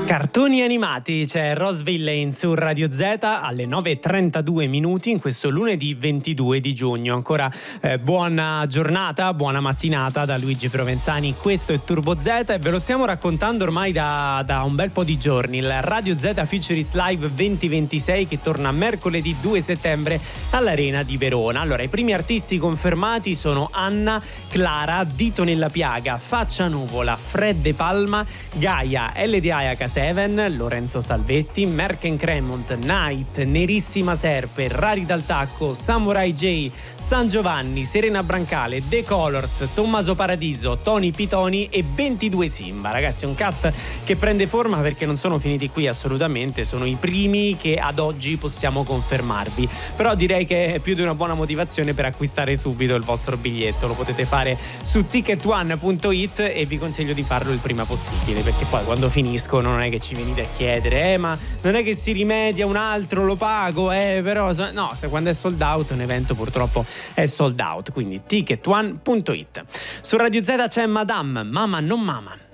Cartoni animati, c'è Roseville Lane su Radio Z alle 9:32 minuti in questo lunedì 22 di giugno. Ancora buona giornata, buona mattinata da Luigi Provenzani. Questo è Turbo Z e ve lo stiamo raccontando ormai da un bel po' di giorni. Il Radio Z Future It's Live 2026 che torna mercoledì 2 settembre all'Arena di Verona. Allora, i primi artisti confermati sono Anna, Clara, Dito nella piaga, Faccia Nuvola, Fred De Palma, Gaia, LDA H7, Lorenzo Salvetti, Merken Cremont, Night, Nerissima Serpe, Rari dal Tacco, Samurai J, San Giovanni, Serena Brancale, The Colors, Tommaso Paradiso, Tony Pitoni e 22 Simba. Ragazzi, un cast che prende forma perché non sono finiti qui assolutamente, sono i primi che ad oggi possiamo confermarvi. Però direi che è più di una buona motivazione per acquistare subito il vostro biglietto. Lo potete fare su ticketone.it e vi consiglio di farlo il prima possibile, perché poi quando finiscono non è che ci venite a chiedere ma non è che si rimedia un altro, lo pago, però no, se quando è sold out un evento purtroppo è sold out, quindi ticketone.it. Su Radio Z c'è Madame, Mama non Mama.